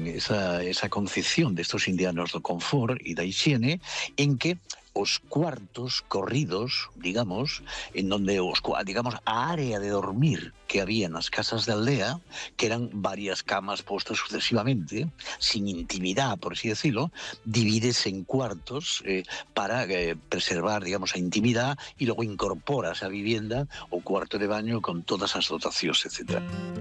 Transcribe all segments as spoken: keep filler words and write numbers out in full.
esa, esa concepción destos indianos do confort e da hixiene, en que os cuartos corridos, digamos, en donde os, digamos, a área de dormir que había nas casas de aldea, que eran varias camas postas sucesivamente, sin intimidad, por así decirlo, divides en cuartos eh, para eh, preservar, digamos, a intimidad, y logo incorporas a vivienda o cuarto de baño con todas as dotacións, etcétera.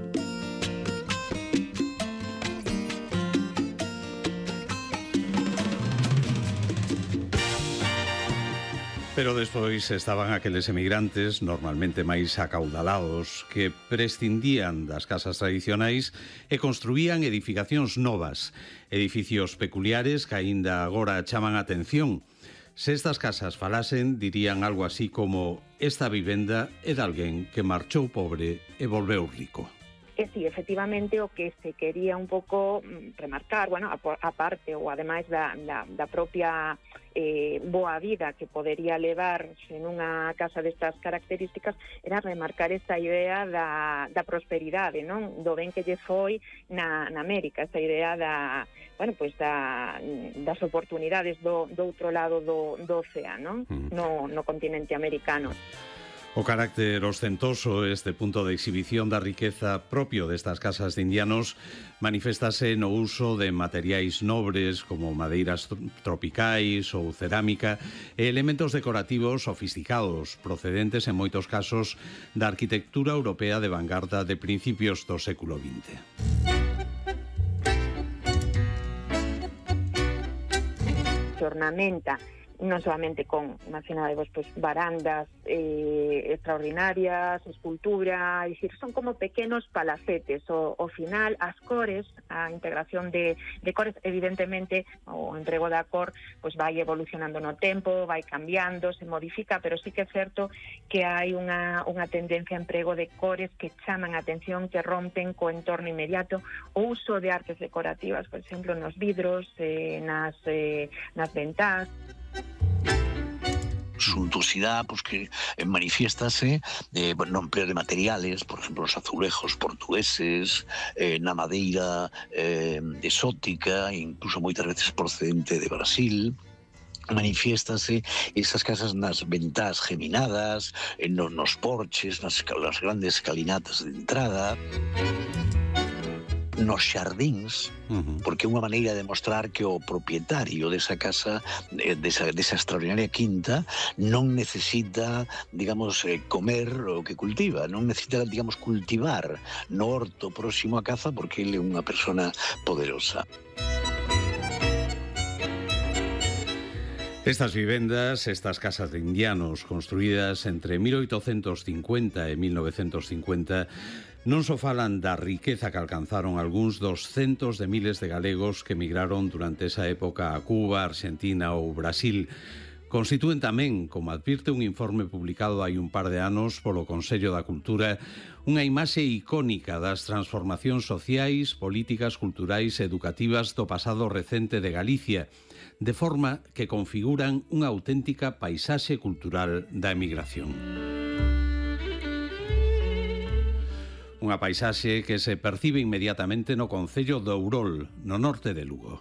Pero despois estaban aqueles emigrantes, normalmente máis acaudalados, que prescindían das casas tradicionais e construían edificacións novas, edificios peculiares que aínda agora chaman a atención. Se estas casas falasen, dirían algo así como: esta vivenda é de alguén que marchou pobre e volveu rico. E sí, efectivamente, o que se quería un pouco remarcar, bueno, a parte ou ademais da, da, da propia eh, boa vida que podería levarse nunha casa destas características, era remarcar esta idea da, da prosperidade, non? Do ben que lle foi na, na América, esta idea da, bueno, pues da, das oportunidades do, do outro lado do, do océano, mm. no, no continente americano. O carácter ostentoso, este punto de exhibición da riqueza propio destas casas de indianos, manifestase no uso de materiais nobres como madeiras tropicais ou cerámica e elementos decorativos sofisticados, procedentes en moitos casos da arquitectura europea de vanguarda de principios do século vinte. Se ornamenta non solamente con, mencionadevos, pues, barandas eh, extraordinarias, escultura, é dicir, son como pequenos palacetes. O, o final, as cores, a integración de, de cores, evidentemente, o emprego da cor, pues, vai evolucionando no tempo, vai cambiando, se modifica, pero sí que é certo que hai unha, unha tendencia a emprego de cores que chaman a atención, que rompen co entorno inmediato. O uso de artes decorativas, por exemplo, nos vidros, eh, nas, eh, nas ventás. Suntuosidade, pues, que manifiéstase eh, no empleo de materiales, por exemplo, os azulejos portugueses, eh, na madeira eh, exótica, incluso moitas veces procedente de Brasil. Manifiéstase esas casas nas ventás geminadas, eh, no, nos porches, nas, nas grandes escalinatas de entrada, nos xardíns, uh-huh. porque é unha maneira de mostrar que o propietario desa casa, desa, desa extraordinaria quinta, non necesita, digamos, comer o que cultiva, non necesita, digamos, cultivar no horto próximo a casa, porque ele é unha persona poderosa. Estas vivendas, estas casas de indianos construídas entre mil oitocentos cincuenta e mil novecentos cincuenta, non só falan da riqueza que alcanzaron algúns dos centos de miles de galegos que emigraron durante esa época a Cuba, Argentina ou Brasil. Constitúen tamén, como advirte un informe publicado hai un par de anos polo Consello da Cultura, unha imaxe icónica das transformacións sociais, políticas, culturais e educativas do pasado recente de Galicia, de forma que configuran unha auténtica paisaxe cultural da emigración. Unha paisaxe que se percibe inmediatamente no concello de Ourol, no norte de Lugo.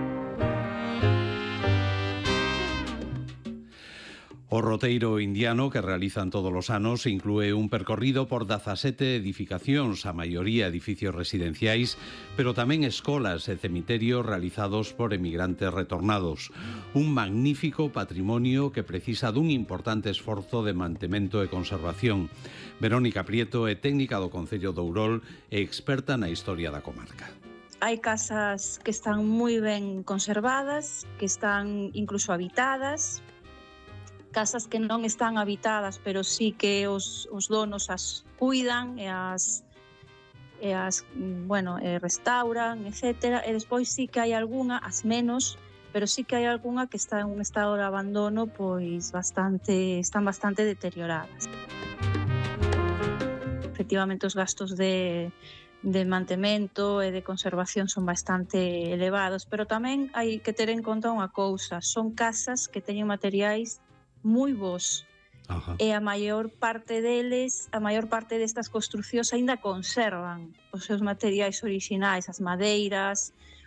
O roteiro indiano que realizan todos os anos inclúe un percorrido por dezasete edificacións, a maioría edificios residenciais, pero tamén escolas e cemiterios realizados por emigrantes retornados. Un magnífico patrimonio que precisa dun importante esforzo de mantemento e conservación. Verónica Prieto é técnica do Concello de Ourol e experta na historia da comarca. Hai casas que están moi ben conservadas, que están incluso habitadas, casas que non están habitadas, pero sí que os, os donos as cuidan e as, e as bueno, e restauran, etcétera. E despois sí que hai algunha, as menos, pero sí que hai algunha que está en un estado de abandono, pois bastante, están bastante deterioradas. Efectivamente, os gastos de, de mantemento e de conservación son bastante elevados, pero tamén hai que ter en conta unha cousa, son casas que teñen materiais moi bons. Ajá. E a maior parte deles, a maior parte destas construcións aínda conservan os seus materiais orixinais, as madeiras,